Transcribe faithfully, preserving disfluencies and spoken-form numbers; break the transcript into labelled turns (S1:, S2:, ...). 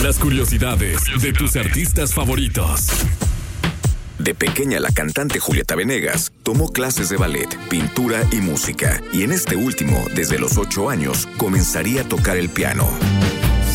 S1: Las curiosidades de tus artistas favoritos.
S2: De pequeña, la cantante Julieta Venegas tomó clases de ballet, pintura y música, y en este último, desde los ocho años, comenzaría a tocar el piano.